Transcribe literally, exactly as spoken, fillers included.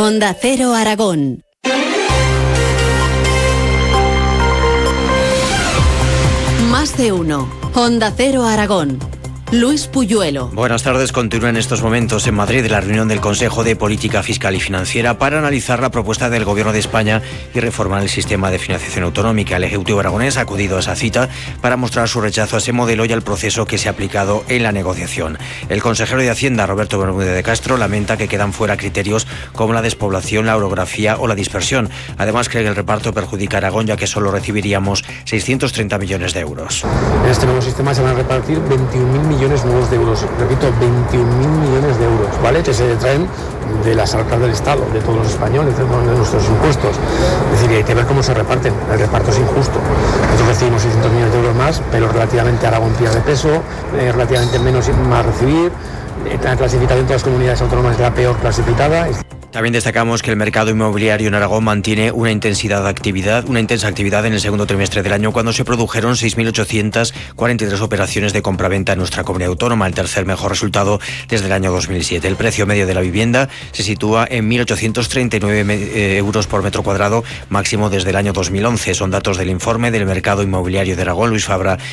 Onda Cero Aragón. Más de uno. Onda Cero Aragón. Luis Puyuelo. Buenas tardes. Continúa en estos momentos en Madrid la reunión del Consejo de Política Fiscal y Financiera para analizar la propuesta del Gobierno de España y reformar el sistema de financiación autonómica. El Ejecutivo aragonés ha acudido a esa cita para mostrar su rechazo a ese modelo y al proceso que se ha aplicado en la negociación. El consejero de Hacienda, Roberto Bermúdez de Castro, lamenta que quedan fuera criterios como la despoblación, la orografía o la dispersión. Además, cree que el reparto perjudica a Aragón, ya que solo recibiríamos seiscientos treinta millones de euros. En este nuevo sistema se van a repartir veintiún mil millones nuevos de euros, repito, veintiún mil millones de euros, ¿vale? Que se detraen de las arcas del Estado, de todos los españoles, de todos nuestros impuestos. Es decir, hay que ver cómo se reparten. El reparto es injusto. Nosotros recibimos seiscientos millones de euros más, pero relativamente Aragón pierde peso, eh, relativamente menos más recibir. Eh, la clasificación de las comunidades autónomas es la peor clasificada. También destacamos que el mercado inmobiliario en Aragón mantiene una intensidad de actividad, una intensa actividad en el segundo trimestre del año, cuando se produjeron seis mil ochocientas cuarenta y tres operaciones de compraventa en nuestra comunidad autónoma, el tercer mejor resultado desde el año dos mil siete. El precio medio de la vivienda se sitúa en mil ochocientos treinta y nueve euros por metro cuadrado, máximo desde el año dos mil once. Son datos del informe del mercado inmobiliario de Aragón. Luis Fabra